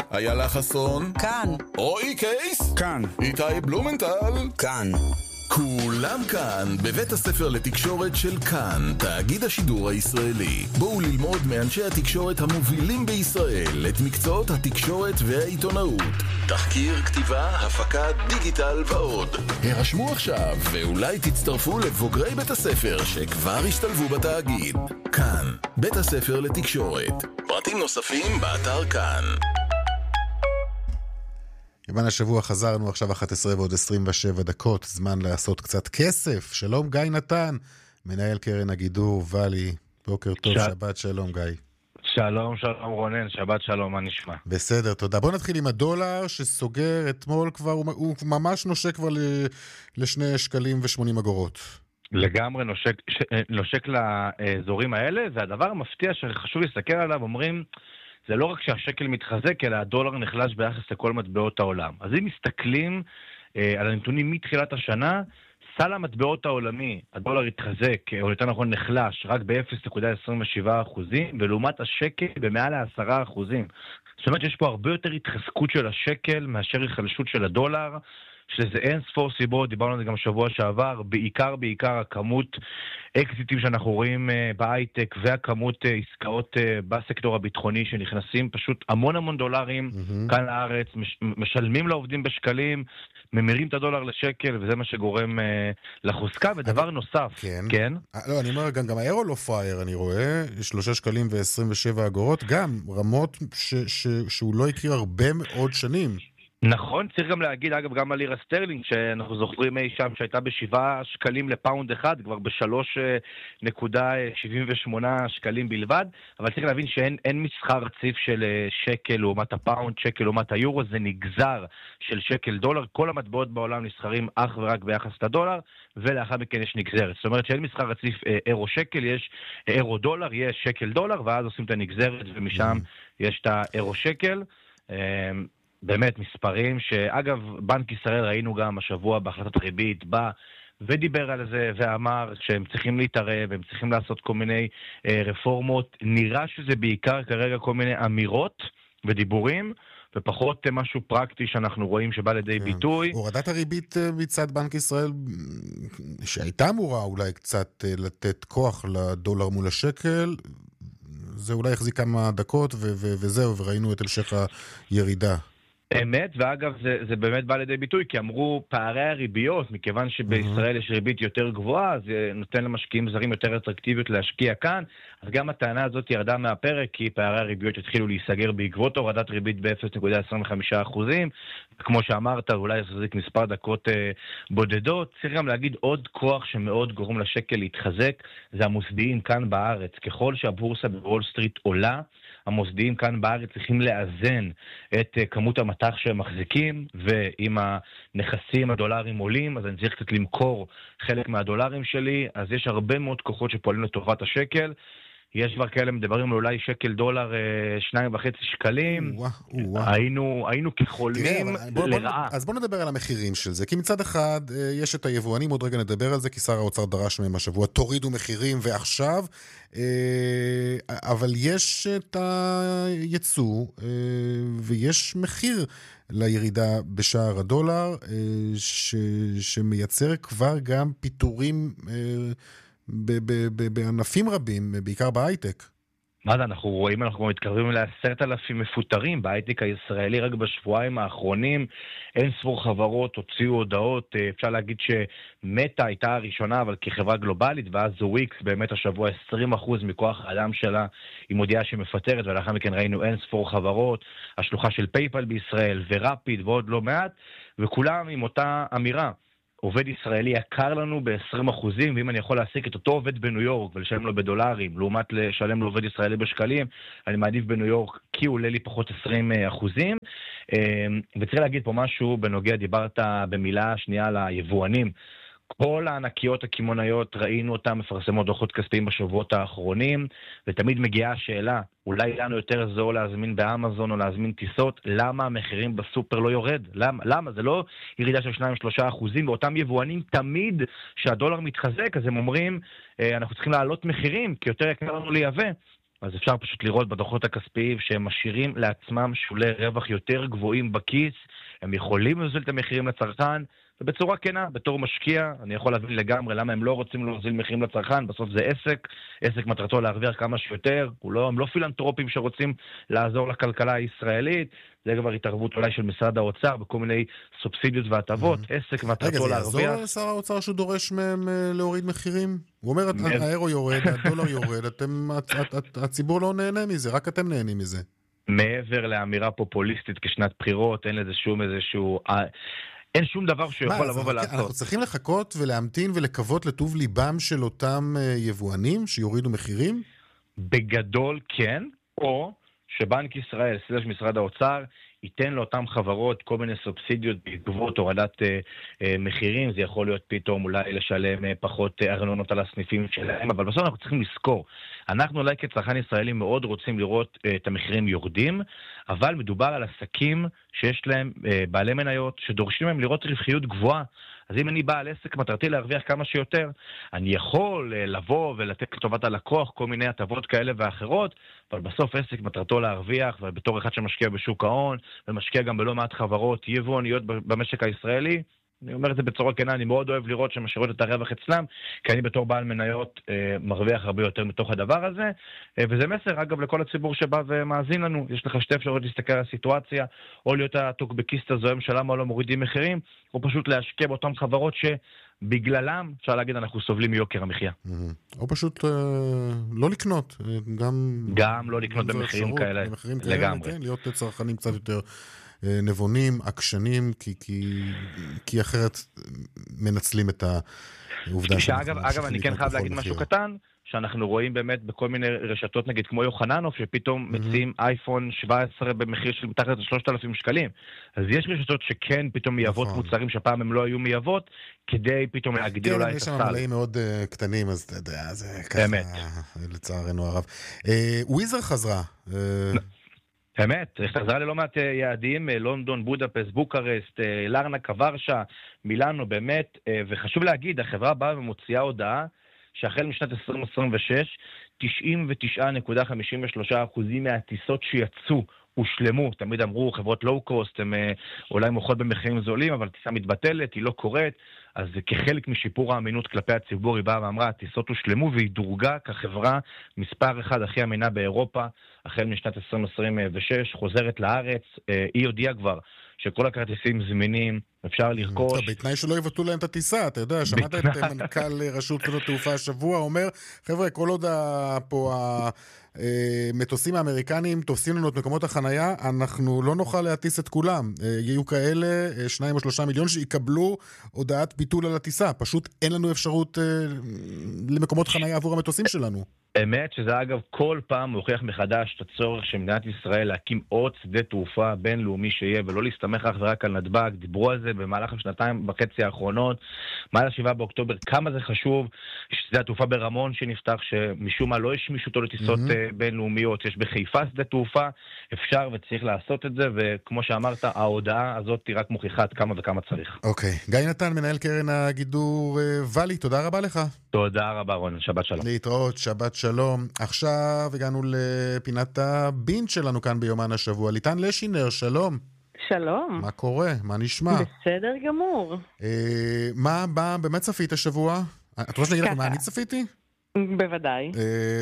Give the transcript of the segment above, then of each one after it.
איילה חסון, כאן. רועי קייס, כאן. איתי בלומנטל, כאן. כולם כאן בבית הספר לתקשורת של כאן, תאגיד השידור הישראלי. בואו ללמוד מאנשי התקשורת המובילים בישראל את מקצועות התקשורת והעיתונאות. תחקיר, כתיבה, הפקה, דיגיטל ועוד. הרשמו עכשיו ואולי תצטרפו לבוגרי בית הספר שכבר השתלבו בתאגיד. כאן, בית הספר לתקשורת. פרטים נוספים באתר כאן. ימן השבוע חזרנו עכשיו 11 ועוד 27 דקות, זמן לעשות קצת כסף. שלום גיא נתן, מנהל קרן הגידור ואלי. בוקר טוב, שבת שלום גיא. שלום, שלום רונן, שבת שלום, מה נשמע? בסדר, תודה. בוא נתחיל עם הדולר שסוגר אתמול כבר, הוא ממש נושק כבר ל2 שקלים ו80 אגורות. לגמרי נושק לאזורים האלה, והדבר המפתיע שחשוב להסתכל עליו, אומרים, זה לא רק שהשקל מתחזק, אלא הדולר נחלש ביחס לכל מטבעות העולם. אז אם מסתכלים על הנתונים מתחילת השנה, סל המטבעות העולמי, הדולר התחזק, או יותר נכון נחלש, רק ב-0.27%, ולעומת השקל במעל ל10%. זאת אומרת שיש פה הרבה יותר התחזקות של השקל מאשר החלשות של הדולר, שזה אין ספור סיבות, דיברנו על זה גם שבוע שעבר, בעיקר הכמות אקזיטים שאנחנו רואים בהייטק, והכמות עסקאות בסקטור הביטחוני שנכנסים פשוט המון דולרים כאן לארץ, משלמים לעובדים בשקלים, ממירים את הדולר לשקל, וזה מה שגורם לחוזקה. ודבר נוסף, כן? לא, אני אומר, גם האירו לא פרייר, אני רואה, 3 שקלים ו27 אגורות, גם רמות שהוא לא הכיר הרבה מאוד שנים. נכון, צריך גם להגיד, אגב, גם על לירה סטרלינג, שאנחנו זוכרים אי שם, שהייתה ב7 שקלים לפאונד אחד, כבר ב3.78 שקלים בלבד, אבל צריך להבין שאין מסחר רציף של שקל לעומת הפאונד, שקל לעומת היורו, זה נגזר של שקל דולר, כל המטבעות בעולם נסחרים אך ורק ביחס לדולר, ולאחר מכן יש נגזרת. זאת אומרת שאין מסחר רציף אירו שקל, יש אירו דולר, יש שקל דולר, ואז עושים את הנגזרת, ומשם יש את האירו שקל. באמת מספרים שאגב בנק ישראל ראינו גם השבוע בהחלטת ריבית בא ודיבר על זה ואמר שהם צריכים להתערב, הם צריכים לעשות כל מיני רפורמות. נראה שזה בעיקר כרגע כל מיני אמירות ודיבורים ופחות משהו פרקטי שאנחנו רואים שבא לידי ביטוי. הורדת הריבית מצד בנק ישראל שהייתה אמורה אולי קצת לתת כוח לדולר מול השקל, זה אולי החזיק כמה דקות וזהו, וראינו את המשך הירידה. אמת, ואגב זה באמת בא לידי ביטוי, כי אמרו פערי הריביות, מכיוון שבישראל יש ריבית יותר גבוהה, זה נותן למשקיעים זרים יותר אטרקטיביות להשקיע כאן, אז גם הטענה הזאת ירדה מהפרק, כי פערי הריביות התחילו להיסגר בעקבות הורדת ריבית ב-0.25%, כמו שאמרת, אולי יחזיק מספר דקות בודדות. צריך גם להגיד עוד כוח שמאוד גורם לשקל להתחזק, זה המוסדיים כאן בארץ. ככל שהבורסה בוול סטריט עולה, המוסדיים כאן בארץ צריכים לאזן את כמות המטח שהם מחזיקים, ואם הנכסים הדולרים עולים, אז אני צריך קצת למכור חלק מהדולרים שלי, אז יש הרבה מאוד כוחות שפועלים לטובת השקל, יש כבר כאלה מדברים אולי שקל דולר 2.5 שקלים, היינו כחולמים לרעה. אז בוא נדבר על המחירים של זה, כי מצד אחד יש את היבואנים, עוד רגע נדבר על זה, כי שר האוצר דרש מהם השבוע, תורידו מחירים ועכשיו, אבל יש את הייצוא, ויש מחיר לירידה בשער הדולר, שמייצר כבר גם פיטורים בענפים רבים, בעיקר בהייטק. מה זה, אנחנו רואים, אנחנו מתקרבים ל10,000 מפוטרים בהייטק הישראלי, רק בשבועיים האחרונים, אין ספור חברות, הוציאו הודעות, אפשר להגיד שמטה הייתה הראשונה, אבל כחברה גלובלית, ואז זוויקס, באמת השבוע 20% מכוח האדם שלה, היא מודיעה שמפטרת, ולאחר מכן ראינו אין ספור חברות, השלוחה של פייפל בישראל, ורפיד ועוד לא מעט, וכולם עם אותה אמירה, עובד ישראלי יקר לנו ב-20%, ואם אני יכול להעסיק את אותו עובד בניו יורק ולשלם לו בדולרים, לעומת לשלם לעובד ישראלי בשקלים, אני מעדיף בניו יורק כי הוא עולה לי פחות 20%. וצריך להגיד פה משהו בנוגע, דיברת במילה שנייה על היבואנים, כל הענקיות הכימוניות, ראינו אותם מפרסמות דוחות כספיים בשבועות האחרונים, ותמיד מגיעה השאלה, אולי לנו יותר זול להזמין באמזון או להזמין טיסות, למה המחירים בסופר לא יורד? למה? זה לא ירידה של 2-3%, ואותם יבואנים תמיד שהדולר מתחזק, אז הם אומרים, אנחנו צריכים לעלות מחירים, כי יותר יקר לנו לייבא. אז אפשר פשוט לראות בדוחות הכספיים שהם משאירים לעצמם שולי רווח יותר גבוהים בכיס, הם יכולים להוזיל את המחירים לצרכן, ובצורה כנה, בתור משקיע, אני יכול להבין לגמרי למה הם לא רוצים להוזיל מחירים לצרכן, בסוף זה עסק מטרתו להרוויח כמה שיותר, הם לא פילנטרופים שרוצים לעזור לכלכלה הישראלית, זה כבר התערבות אולי של משרד האוצר, בכל מיני סובסידיות והטבות, עסק מטרתו להרוויח. רגע, זה יעזור שר האוצר שהוא דורש מהם להוריד מחירים? הוא אומר, האירו יורד, הדולר יורד, הציבור לא נהנה מזה, רק אתם נהנים מזה. מעבר לאמירה פופוליסטית כשנת בחירות, אין לזה אין שום דבר שיכול לבוא ולעשות. אנחנו צריכים לחכות ולהמתין ולקוות לטוב ליבם של אותם יבואנים שיורידו מחירים? בגדול כן, או שבנק ישראל, משרד האוצר, ייתן לאותם חברות כל מיני סובסידיות בעקבות הורדת מחירים, זה יכול להיות פתאום אולי לשלם פחות ארנונות על הסניפים שלהם, אבל בסוף אנחנו צריכים לזכור, אנחנו אולי כצרכן ישראלי מאוד רוצים לראות את המחירים יורדים, אבל מדובר על עסקים שיש להם בעלי מניות, שדורשים להם לראות רווחיות גבוהה, אז אם אני בעל עסק מטרתי להרוויח כמה שיותר, אני יכול לבוא ולתת לטובת הלקוח כל מיני הטבות כאלה ואחרות, אבל בסוף עסק מטרתו להרוויח, ובתור אחד שמשקיע בשוק ההון, ומשקיע גם בלא מעט חברות יבואניות במשק הישראלי, אני אומר את זה בצורה כנה, אני מאוד אוהב לראות שמשאירות את הרווח אצלם, כי אני בתור בעל מניות מרוויח הרבה יותר מתוך הדבר הזה, וזה מסר, אגב, לכל הציבור שבא ומאזין לנו, יש לך שתי אפשרויות להסתכל על הסיטואציה, או להיות הטוקבקיסט הזוהם של למה לא מורידים מחירים, או פשוט להשקיע באותן חברות שבגללם, אפשר להגיד, אנחנו סובלים מיוקר המחיה. או פשוט לא לקנות, גם לא לקנות במחירים כאלה, לגמרי. להיות צרכנים קצת יותר נבונים, עקשנים, כי אחרת מנצלים את העובדה אגב, אני כן חייב להגיד משהו קטן, שאנחנו רואים באמת בכל מיני רשתות, נגיד כמו יוחננוף, שפתאום מציעים אייפון 17 במחיר של מתחת ל3,000 שקלים. אז יש רשתות שכן פתאום מייבות מוצרים שפעם הם לא היו מייבות, כדי פתאום להגדיל אולי את הסל. כן, יש שם מלאים מאוד קטנים, אז אתה יודע, זה ככה, לצערנו הרב. וויזר חזרה. באמת, חזרה ללא מעט יעדים, לונדון, בודפסט, בוקרסט, לרנקה, ורשה, מילאנו, באמת, וחשוב להגיד, החברה באה ומוציאה הודעה, שהחל משנת 2026, 99.53% מהטיסות שיצאו הושלמו, תמיד אמרו, חברות לואו-קוסט, הן אולי מוכרות במחירים זולים, אבל טיסה מתבטלת, היא לא קורית, אז כחלק משיפור האמינות כלפי הציבור, היא באה ואמרה, הטיסות הושלמו, והיא דורגה כחברה מספר אחד הכי אמינה באירופה, החל משנת 2026, חוזרת לארץ, היא הודיעה כבר שכל הכרטיסים זמינים, אפשר לרכוש. בתנאי שלא יבטלו להם את הטיסה, אתה יודע, שמעת את מנכ"ל רשות שדות התעופה השבוע, אומר, חבר'ה, כל עוד פה המטוסים האמריקניים תופסים לנו את מקומות החנייה, אנחנו לא נוכל להטיס את כולם. יהיו כאלה 2 או 3 מיליון שיקבלו הודעת ביטול על הטיסה. פשוט אין לנו אפשרות למקומות חנייה עבור המטוסים שלנו. אמת שזה אגב כל פעם מוכיח מחדש את הצורך של מדינת ישראל להקים עוד שדה תעופה בינלאומי שיהיה ולא להסתמך אך ורק על נתב"ג. דיברו על זה במהלך 2.5 האחרונות, מעל 7 באוקטובר, כמה זה חשוב. שדה התעופה ברמון שנפתח, שמשום מה לא השמישו אותו לטיסות בינלאומיות, יש בחיפה שדה תעופה, אפשר וצריך לעשות את זה, וכמו שאמרת, ההודעה הזאת היא רק מוכיחה את כמה וכמה צריך. אוקיי, גיא נתן, מנהל קרן הגידור ואלי, תודה רבה לך. תודה רבה רון, שבת שלום. להתראות, שבת שלום. עכשיו הגענו לפינת הבינג' שלנו כאן ביומן השבוע. ליטן לשינר, שלום. שלום. מה קורה? מה נשמע? בסדר גמור. מה באמת צפית השבוע? את רוצה להגיד לך מה אני צפיתי? בוודאי.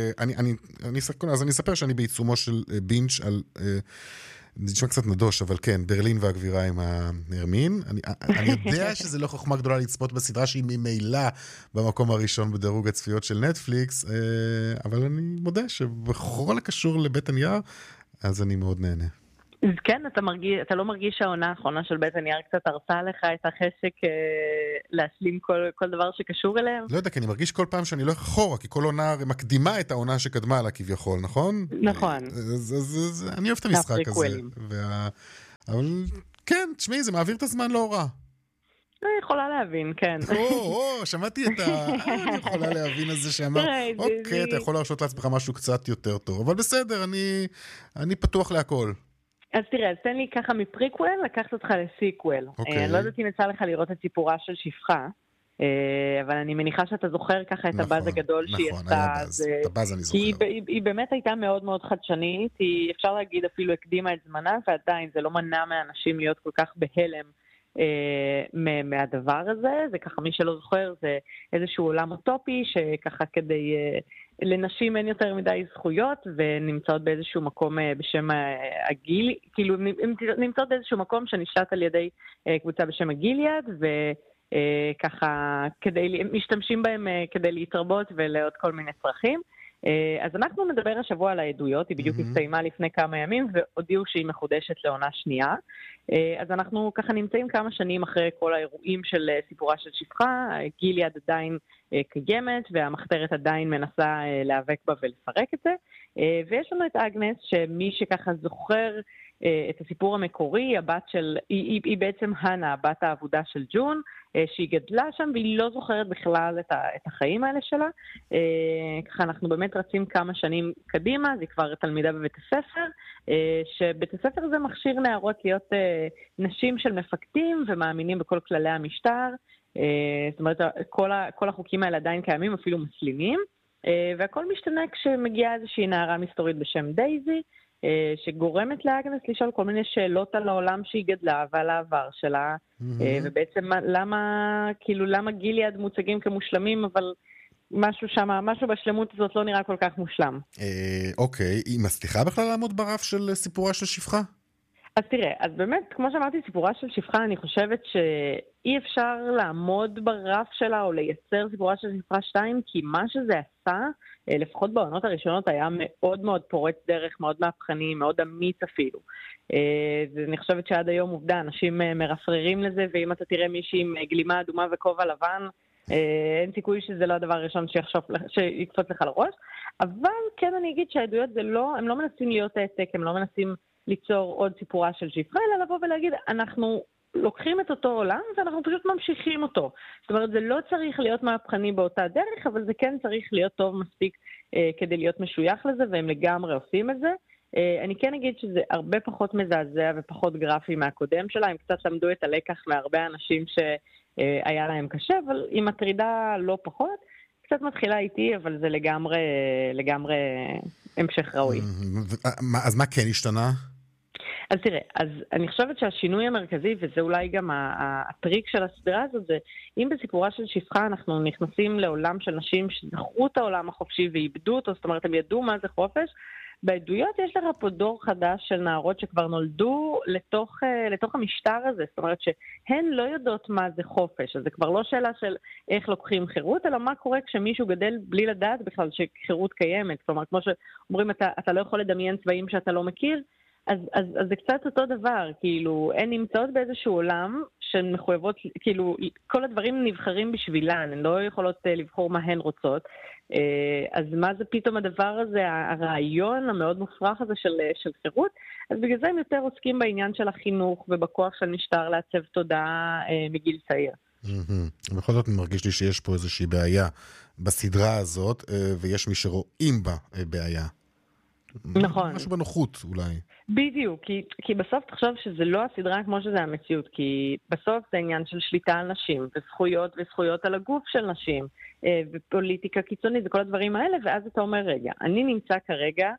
אז אני אספר שאני בעיצומו של בינג' על... זה נשמע קצת נדוש, אבל כן, ברלין והגבירה עם ההרמין. אני יודע שזה לא חוכמה גדולה לצפות בסדרה שהיא ממילא במקום הראשון בדירוג הצפיות של נטפליקס, אבל אני מודה שבכל הקשור לבית הנייר, אז אני מאוד נהנה. אז כן, אתה לא מרגיש שהעונה האחרונה של בית הנייר קצת הרסה לך את החשק להשלים כל דבר שקשור אליהם? לא יודע, כי אני מרגיש כל פעם שאני לא אחורה, כי כל עונה מקדימה את העונה שקדמה לה כביכול, נכון? נכון. אז אני אוהב את המשחק הזה. אבל כן, תשמעי, זה מעביר את הזמן לא רע. אני יכולה להבין, כן. שמעתי את אני יכולה להבין את זה שאמר, אוקיי, אתה יכול להרשות לעצמך משהו קצת יותר טוב, אבל בסדר, אני פתוח להכל. אז תראה, אז תן לי ככה מפריקוול, לקחת אותך לסיקוול. אני לא יודעת אם יצא לך לראות את סיפורה של שפחה. אבל אני מניחה שאתה זוכר ככה את הבאז הגדול שהיא עשתה. נכון, היה באז. את הבאז אני זוכר. היא באמת הייתה מאוד מאוד חדשנית, היא אפשר להגיד אפילו הקדימה את זמנה, ועדיין זה לא מנע מאנשים להיות כל כך בהלם מהדבר הזה. זה ככה, מי שלא זוכר, זה איזשהו עולם אוטופי, שככה כדי לנשים אין יותר מדי זכויות, ונמצאות באיזשהו מקום בשם הגיל, כאילו נמצאות באיזשהו מקום שנשלט על ידי קבוצה בשם הגיליאד, וככה משתמשים בהם כדי להתרבות ולעוד כל מיני צרכים. אז אנחנו נדבר השבוע על העדויות, היא בדיוק הסתיימה לפני כמה ימים, והודיעו שהיא מחודשת לעונה שנייה. אז אנחנו ככה נמצאים כמה שנים אחרי כל האירועים של סיפורה של שפחה, גיליאד עדיין קיימת, והמחתרת עדיין מנסה להיאבק בה ולפרק את זה. ויש לנו את אגנס, שמי שככה זוכר את הסיפור המקורי, היא בעצם הנה, הבת העבודה של ג'ון, שהיא גדלה שם והיא לא זוכרת בכלל את החיים האלה שלה. ככה אנחנו באמת רצים כמה שנים קדימה, זה כבר תלמידה בבית הספר, שבית הספר זה מכשיר נערות להיות נשים של מפקדים ומאמינים בכל כללי המשטר. זאת אומרת, כל החוקים האלה עדיין קיימים, אפילו מסלימים, והכל משתנה כשמגיעה איזושהי נערה מסתורית בשם דייזי, שגורמת לאגנס לשאול כל מיני שאלות על העולם שהיא גדלה ועל העבר שלה, ובעצם למה גיליאד מוצגים כמושלמים, אבל משהו בשלמות הזאת לא נראה כל כך מושלם. אוקיי, היא מצליחה בכלל לעמוד ברף של סיפורה של שפחה? אז תראה, אז באמת, כמו שאמרתי, סיפורה של שפחה, אני חושבת שאי אפשר לעמוד ברף שלה או לייצר סיפורה של שפחה 2, כי מה שזה עשה, לפחות בעונות הראשונות, היה מאוד מאוד פורץ דרך, מאוד מהפכני, מאוד אמיץ אפילו. אני חושבת שעד היום עובדה, אנשים מרפררים לזה, ואם אתה תראה מישהי עם גלימה אדומה וכובע לבן, אין סיכוי שזה לא הדבר הראשון שיקפוץ לך לראש. אבל כן אני אגיד שהעדויות הם לא מנסים להיות העתק, הם לא מנסים ליצור עוד סיפורה של שפחה, אלא לבוא ולהגיד, אנחנו לוקחים את אותו עולם, ואנחנו פשוט ממשיכים אותו. זאת אומרת, זה לא צריך להיות מהפכני באותה דרך, אבל זה כן צריך להיות טוב מספיק כדי להיות משוייך לזה, והם לגמרי עושים את זה. אני כן אגיד שזה הרבה פחות מזעזע ופחות גרפי מהקודם שלה, הם קצת למדו את הלקח מהרבה אנשים שהיה להם קשה, אבל היא מטרידה לא פחות. קצת מתחילה איתי, אבל זה לגמרי המשך ראוי. אז מה כן השתנה? אז תראה, אז אני חושבת שהשינוי המרכזי, וזה אולי גם הטריק של הסדרה הזאת, זה אם בסיפורה של שפחה אנחנו נכנסים לעולם של נשים שזכרו את העולם החופשי ואיבדו אותו, זאת אומרת, הם ידעו מה זה חופש, בעדויות יש לך פה דור חדש של נערות שכבר נולדו לתוך המשטר הזה, זאת אומרת שהן לא יודעות מה זה חופש, אז זה כבר לא שאלה של איך לוקחים חירות, אלא מה קורה כשמישהו גדל בלי לדעת בכלל שחירות קיימת, כלומר כמו שאומרים אתה לא יכול לדמיין צבעים שאתה לא מכיר, אז זה קצת אותו דבר, כאילו, הן נמצאות באיזשהו עולם שהן מחויבות, כאילו, כל הדברים נבחרים בשבילן, הן לא יכולות לבחור מה הן רוצות, אז מה זה פתאום הדבר הזה, הרעיון המאוד מופרך הזה של חירות, אז בגלל זה הם יותר עוסקים בעניין של החינוך ובכוח של משטר לעצב תודעה מגיל צעיר. בכל זאת מרגיש לי שיש פה איזושהי בעיה בסדרה הזאת, ויש מי שרואים בה בעיה. נכון. משהו בנוחות אולי. בדיוק, כי בסוף תחשוב שזה לא הסדרה כמו שזה המציאות, כי בסוף זה עניין של שליטה על נשים, וזכויות על הגוף של נשים, ופוליטיקה קיצונית וכל הדברים האלה, ואז אתה אומר, רגע, אני נמצא כרגע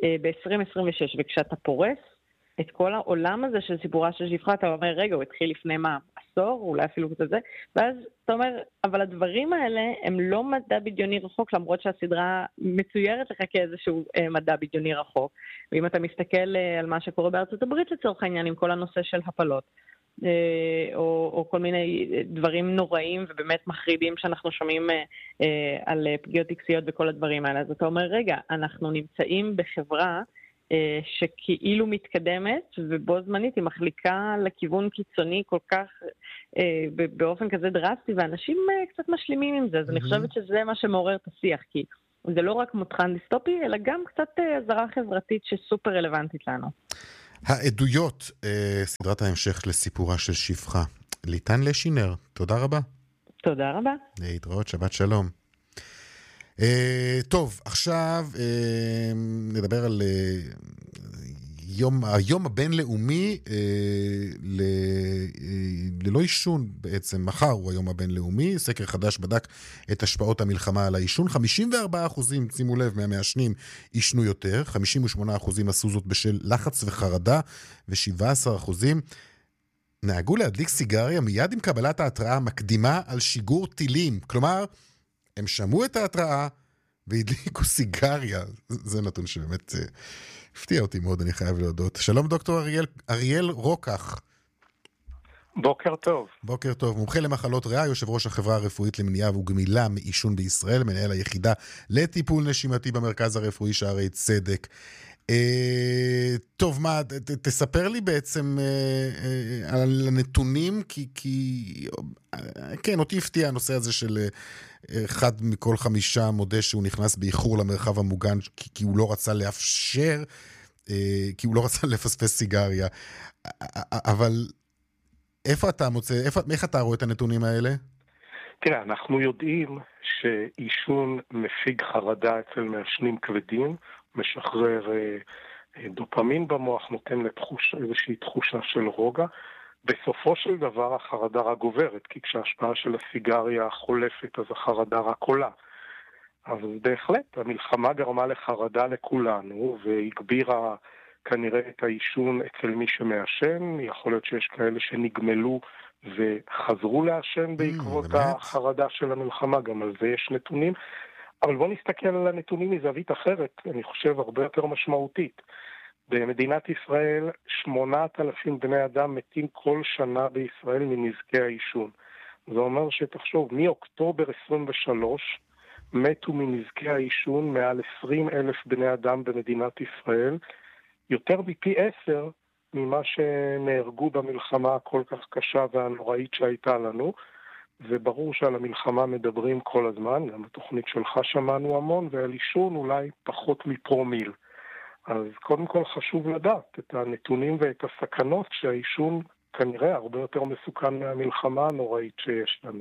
ב-2026, וכשאתה פורס את כל העולם הזה של סיפורה של שפחה, אתה אומר, רגע, הוא התחיל לפני מה? עשור, אולי אפילו קצת זה, ואז אתה אומר, אבל הדברים האלה הם לא מדע בדיוני רחוק, למרות שהסדרה מצוירת לך כאיזשהו מדע בדיוני רחוק. ואם אתה מסתכל על מה שקורה בארצות הברית לצורך העניין, עם כל הנושא של הפלות, או כל מיני דברים נוראים ובאמת מחרידים שאנחנו שומעים על פגיעות טקסיות וכל הדברים האלה, אז אתה אומר, רגע, אנחנו נמצאים בחברה שכאילו מתקדמת, ובו זמנית היא מחליקה לכיוון קיצוני כל כך, באופן כזה דרסטי, ואנשים קצת משלימים עם זה, אז אני חושבת שזה מה שמעורר את השיח, כי זה לא רק מותחן דיסטופי, אלא גם קצת הזרה חברתית שסופר רלוונטית לנו. העדויות, סדרת ההמשך לסיפורה של שפחה. ליטן לשינר, תודה רבה. תודה רבה. להתראות, שבת שלום. טוב, עכשיו נדבר על היום הבינלאומי ללא עישון בעצם, מחר הוא היום הבינלאומי, סקר חדש בדק את השפעות המלחמה על העישון, 54%, שימו לב, מהמעשנים עישנו יותר, 58% עשו זאת בשל לחץ וחרדה, ו17% נהגו להדליק סיגריה מיד עם קבלת ההתראה המקדימה על שיגור טילים, כלומר, הם שמעו את ההתראה והדליקו סיגריה, זה נתון שבאמת הפתיע אותי מאוד, אני חייב להודות. שלום דוקטור אריאל רוקח. בוקר טוב. בוקר טוב, מומחה למחלות ריאה, יושב ראש החברה הרפואית למניעה וגמילה מעישון בישראל, מנהל היחידה לטיפול נשימתי במרכז הרפואי שערי צדק. טוב, מה, תספר לי בעצם על הנתונים, כי כן, אותי הפתיע הנושא הזה של אחד מכל 5 מודה שהוא נכנס באיחור למרחב המוגן, כי הוא לא רצה לאפשר, כי הוא לא רצה לפספס סיגריה. אבל איפה אתה מוצא, איך אתה רואה את הנתונים האלה? תראה, אנחנו יודעים שעישון מפיג חרדה אצל מעשנים כבדים, משחרר דופמין במוח, נותן איזושהי תחושה של רוגע. בסופו של דבר החרדה רק גוברת, כי כשההשפעה של הסיגריה חולפת אז החרדה רק עולה. אז בהחלט, המלחמה גרמה לחרדה לכולנו, והגבירה כנראה את העישון אצל מי שמעשן. יכול להיות שיש כאלה שנגמלו וחזרו לעשן בעקבות החרדה של המלחמה, גם על זה יש נתונים. אבל בוא נסתכל על הנתונים מזווית אחרת, אני חושב הרבה יותר משמעותית. במדינת ישראל 8,000 בני אדם מתים כל שנה בישראל מנזקי העישון. זה אומר שתחשוב, מאוקטובר 23 מתו מנזקי העישון מעל 20,000 בני אדם במדינת ישראל, יותר מפי 10 ממה שנהרגו במלחמה הכל כך קשה והנוראית שהייתה לנו. וברור שעל המלחמה מדברים כל הזמן, גם בתוכנית שלך שמענו המון, ועל עישון אולי פחות מפרומיל. אז קודם כל חשוב לדעת את הנתונים ואת הסכנות שהעישון כנראה הרבה יותר מסוכן מהמלחמה הנוראית שיש לנו.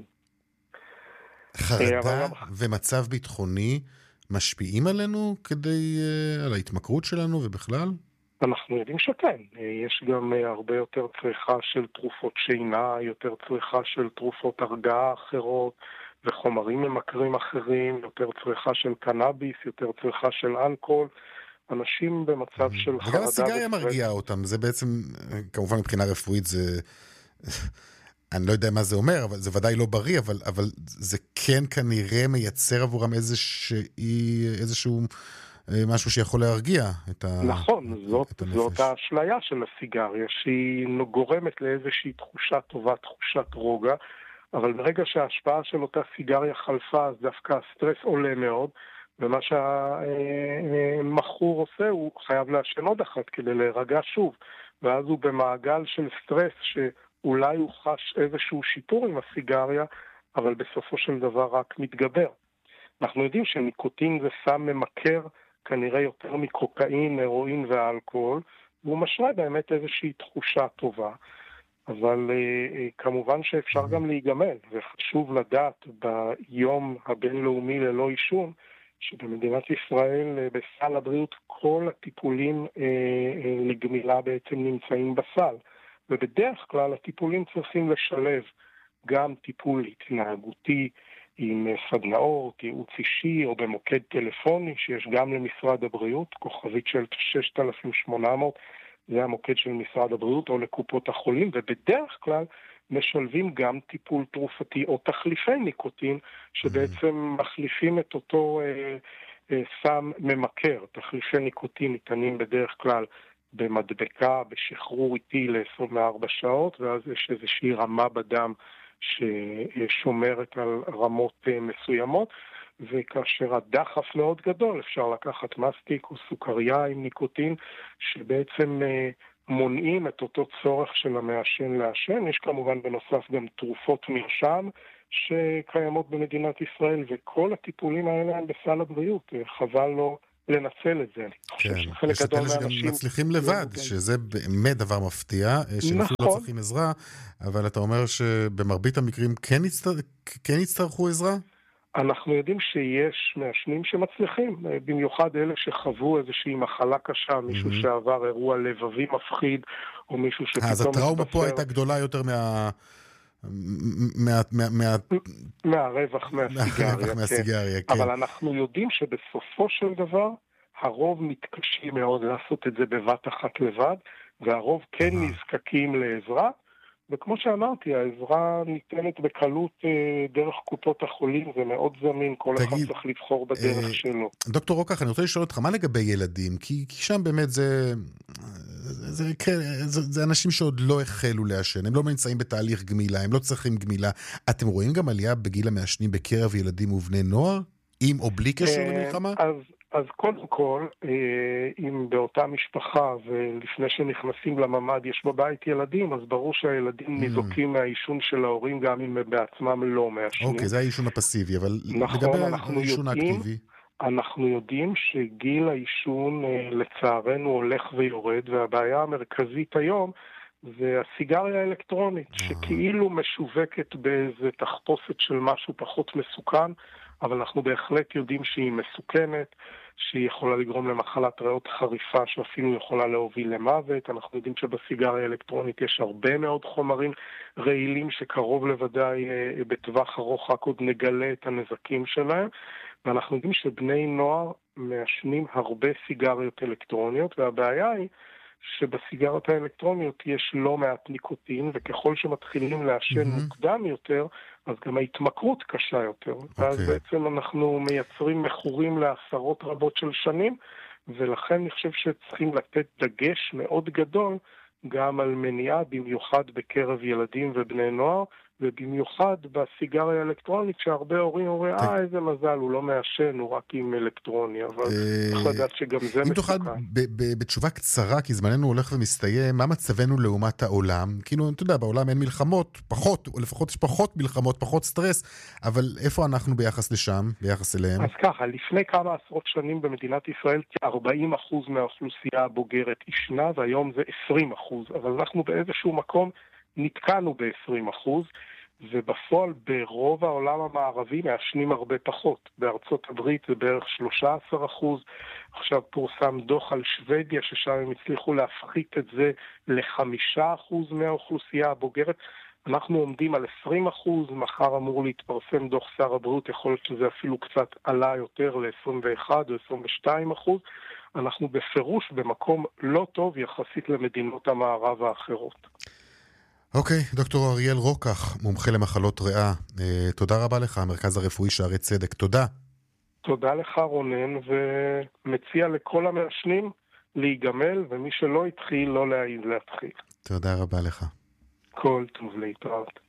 חרדה ומצב ביטחוני משפיעים עלינו על ההתמכרות שלנו ובכלל? אנחנו יודעים שכן. יש גם הרבה יותר צריכה של תרופות שינה, יותר צריכה של תרופות הרגעה אחרות, וחומרים ממכרים אחרים, יותר צריכה של קנאביס, יותר צריכה של אלכוהול. אנשים במצב של חרדה... וגם הסיגריה מרגיעה אותם. זה בעצם, כמובן מבחינה רפואית זה... אני לא יודע מה זה אומר, אבל זה ודאי לא בריא, אבל זה כן כנראה מייצר עבורם איזשהו... משהו שיכול להרגיע את נכון, זאת האשליה של הסיגריה, שהיא גורמת לאיזושהי תחושה טובה, תחושת רוגע, אבל ברגע שההשפעה של אותה סיגריה חלפה, אז דווקא הסטרס עולה מאוד, ומה שהמכור עושה, הוא חייב לעשן עוד אחת כדי להירגע שוב, ואז הוא במעגל של סטרס שאולי הוא חש איזשהו שיפור עם הסיגריה, אבל בסופו של דבר רק מתגבר. אנחנו יודעים שניקוטין זה סם ממכר, כנראה יותר מקוקאין, הרואין ואלכוהול, והוא משרה באמת איזושהי תחושה טובה. אבל כמובן שאפשר גם להיגמל, וחשוב לדעת ביום הבינלאומי ללא עישון, שבמדינת ישראל בסל הבריאות כל הטיפולים לגמילה בעצם נמצאים בסל. ובדרך כלל הטיפולים צריכים לשלב גם טיפול התנהגותי, עם סדנאות, ייעוץ אישי או במוקד טלפוני שיש גם למשרד הבריאות, כוכבית של 6800, זה המוקד של משרד הבריאות או לקופות החולים, ובדרך כלל משלבים גם טיפול תרופתי או תחליפי ניקוטין, שבעצם מחליפים את אותו סם ממכר. תחליפי ניקוטין ניתנים בדרך כלל במדבקה, בשחרור איטי ל-24 שעות, ואז יש איזושהי רמה בדם ששומרת על רמות מסוימות, וכאשר הדחף מאוד גדול אפשר לקחת מסטיק או סוכריה עם ניקוטין שבעצם מונעים את אותו צורך של המעשן לעשן. יש כמובן בנוסף גם תרופות מרשם שקיימות במדינת ישראל, וכל הטיפולים האלה הם בסל הבריאות, חבל לא לנצל את זה. אני חושב שחלק גדול מהאנשים... שגם מצליחים לבד, שזה באמת דבר מפתיע, שהם אפילו לא צריכים עזרה, אבל אתה אומר שבמרבית המקרים כן יצטרכו עזרה? אנחנו יודעים שיש מעשנים שמצליחים, במיוחד אלה שחוו איזושהי מחלה קשה, מישהו שעבר אירוע לבבי מפחיד, או מישהו שפתאום... אז הטראומה פה הייתה גדולה יותר מהרווח מהסיגריה, כן. אבל אנחנו יודעים שבסופו של דבר, הרוב מתקשים מאוד לעשות את זה בבת אחת לבד, והרוב כן נזקקים לעזרה, וכמו שאמרתי, העזרה ניתנת בקלות דרך קופות החולים, זה מאוד זמין, כל אחד צריך לבחור בדרך שלו. דוקטור רוקח, אני רוצה לשאול אותך, מה לגבי ילדים? כי שם באמת זה אנשים שעוד לא החלו לעשן, הם לא נמצאים בתהליך גמילה, הם לא צריכים גמילה. אתם רואים גם עלייה בגיל המעשנים בקרב ילדים ובני נוער? עם או בלי קשר למלחמה? אז קודם כל, אם באותה משפחה ולפני שנכנסים לממד יש בבית ילדים, אז ברור שהילדים ניזוקים מהעישון של ההורים גם אם הם בעצמם לא מעשנים. אוקיי, זה העישון הפסיבי, אבל נכון, לגבי העישון האקטיבי? אנחנו יודעים שגיל העישון לצערנו הולך ויורד, והבעיה המרכזית היום זה הסיגריה האלקטרונית, שכאילו משווקת באיזה תחפושת של משהו פחות מסוכן, אבל אנחנו בהחלט יודעים שהיא מסוכנת, שהיא יכולה לגרום למחלת ריאות חריפה, שאפילו יכולה להוביל למוות. אנחנו יודעים שבסיגריה האלקטרונית יש הרבה מאוד חומרים רעילים שקרוב לוודאי בטווח ארוך רק עוד נגלה את הנזקים שלהם, ואנחנו יודעים שבני נוער מעשנים הרבה סיגריות אלקטרוניות, והבעיה היא שבסיגריות האלקטרוניות יש לא מעט ניקוטין, וככל שמתחילים לעשן מוקדם יותר, אז גם ההתמכרות קשה יותר. ואז בעצם אנחנו מייצרים מכורים לעשרות רבות של שנים, ולכן אני חושב שצריכים לתת דגש מאוד גדול גם על מניעה, במיוחד בקרב ילדים ובני נוער, ובמיוחד בסיגריה האלקטרונית, שהרבה הורים אומרים, איזה מזל, הוא לא מעשן, הוא רק עם אלקטרוני, אבל צריך לדעת שגם זה מסוכן. אם תוכל בתשובה קצרה, כי זמננו הולך ומסתיים, מה מצבנו לעומת העולם? כאילו, אתה יודע, בעולם אין מלחמות, פחות, או לפחות יש פחות מלחמות, פחות סטרס, אבל איפה אנחנו ביחס לשם, ביחס אליהם? אז ככה, לפני כמה עשרות שנים במדינת ישראל, 40% מהאוכלוסייה הבוגרת ישנה, והיום זה 20%, אבל אנחנו באיזשהו מקום נתקענו ב-20%, ובפועל ברוב העולם המערבי מעשנים הרבה פחות. בארצות הברית זה בערך 13%. עכשיו פורסם דוח על שוודיה, ששם הם הצליחו להפחית את זה ל5% מהאוכלוסייה הבוגרת. אנחנו עומדים על 20%, מחר אמור להתפרסם דוח שר הבריאות, יכול להיות שזה אפילו קצת עלה יותר ל-21 או 22%. אנחנו בפירוש במקום לא טוב יחסית למדינות המערב האחרות. אוקיי, דוקטור אריאל רוקח, מומחה למחלות ריאה, תודה רבה לך, המרכז הרפואי שערי צדק, תודה. תודה לך רונן, ומציע לכל המעשנים להיגמל, ומי שלא התחיל לא להעיז להתחיל. תודה רבה לך. כל טוב להתראות.